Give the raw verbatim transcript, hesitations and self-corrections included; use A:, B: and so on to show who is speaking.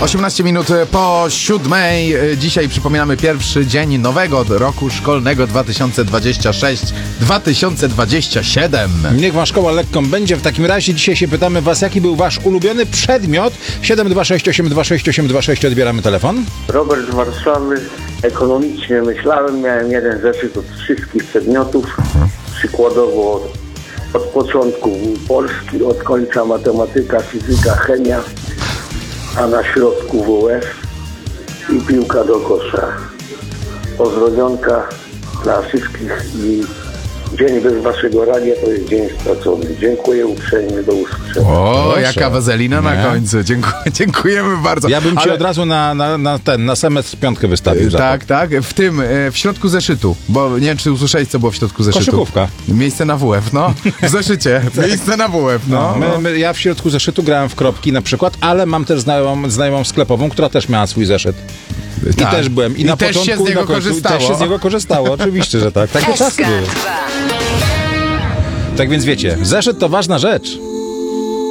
A: osiemnaście minut po siódmej. Dzisiaj przypominamy pierwszy dzień nowego roku szkolnego dwa tysiące dwudziestego szóstego dwa tysiące dwudziestego siódmego.
B: Niech wasza szkoła lekką będzie. W takim razie dzisiaj się pytamy was, jaki był wasz ulubiony przedmiot. siedem dwa sześć osiem dwa sześć osiem dwa sześć, odbieramy telefon.
C: Robert z Warszawy. Ekonomicznie myślałem, miałem jeden zeszyt od wszystkich przedmiotów. Przykładowo od, od początku Polski, od końca matematyka, fizyka, chemia, a na środku W F i piłka do kosza. Pozdrowionka dla wszystkich i dzień bez waszego radia to jest dzień stracony. Dziękuję uprzejmie, do usłyszenia.
A: O,
B: Proszę.
A: jaka wazelina
B: Nie.
A: na końcu. Dziękuję, dziękujemy bardzo.
B: Ja bym ci
A: Ale-
B: od razu na, na, na ten, na semestr piątkę wystawił. za to.
A: Tak, tak. W tym, e, w środku zeszytu. Bo nie wiem, czy usłyszałeś, co było w środku zeszytu.
B: Koszykówka.
A: Miejsce na W F, no. W zeszycie. Miejsce na W F, no.
B: My, my, ja w środku zeszytu grałem w kropki na przykład, ale mam też znajomą, znajomą sklepową, która też miała swój zeszyt. I
A: Tak.
B: też byłem. I,
A: I
B: na
A: też się
B: początku,
A: z niego
B: i na końcu,
A: korzystało.
B: Też się z niego korzystało, oczywiście, że tak. Takie czasy były. Tak więc wiecie, zeszyt to ważna rzecz.